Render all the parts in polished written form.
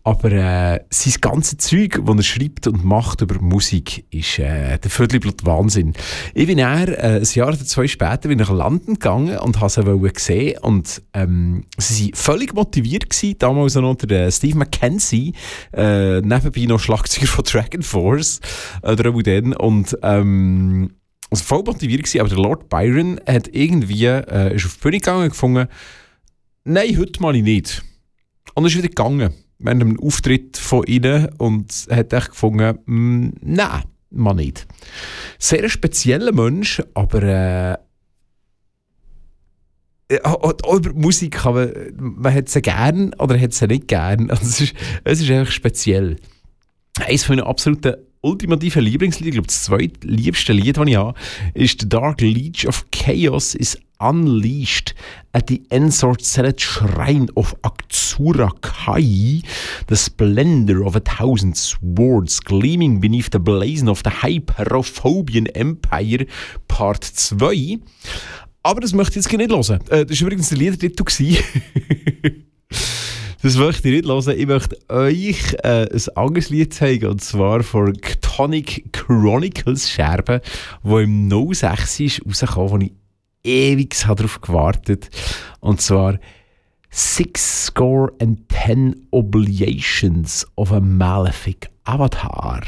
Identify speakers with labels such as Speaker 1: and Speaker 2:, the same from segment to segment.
Speaker 1: Aber sein ganzes Zeug, das er schreibt und macht über Musik, ist der Viertelblut Wahnsinn. Ich bin ein Jahr oder zwei später nach London gegangen und habe sie sehen. Und sie waren völlig motiviert gewesen. Damals noch der Steve McKenzie, nebenbei noch Schlagzeuger von Dragon Force. Oder auch dann. Und also voll motiviert gewesen, aber der Lord Byron hat irgendwie, ist auf die Bühne gegangen und gefunden, nein, heute mal nicht. Und ist wieder gegangen, während einem Auftritt von ihnen und hat echt gefunden, nein, mal nicht. Sehr ein spezieller Mensch, aber auch über Musik kann man hat sie gern oder hat sie nicht gern. Also es ist einfach speziell. Eines von meinen absoluten ultimativen Lieblingslieder, ich glaube das zweitliebste Lied, das ich habe, ist The Dark Leech of Chaos is Unleashed at the Ensorcelled Shrine of Aktsura Kai, the splendor of 1,000 swords gleaming beneath the blazon of the Hyperophobian Empire, Part 2. Aber das möchte ich jetzt nicht hören. Das war übrigens der Liedertitel. Das möchte ich nicht hören. Ich möchte euch ein anderes Lied zeigen, und zwar von Chthonic Chronicles Scherben, wo im 06 ist rausgekommen, wo ich ewig darauf gewartet habe. Und zwar 610 Oblations of a Malefic Avatar.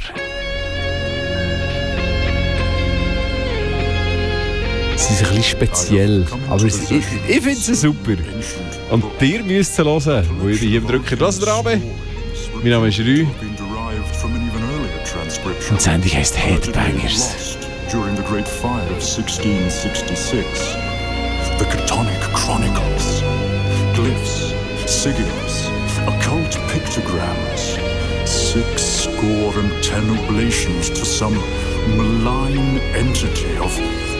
Speaker 1: Sie sind ein bisschen speziell, aber ich finde sie super. Und ihr müsst sie hören, wo ihr hier drückt. Lass dran. Mein Name ist Rü. Und die Sendung heisst Headbangers.
Speaker 2: During the Great Fire of 1666, the Chthonic Chronicles, glyphs, sigils, occult pictograms, 610 oblations to some malign entity of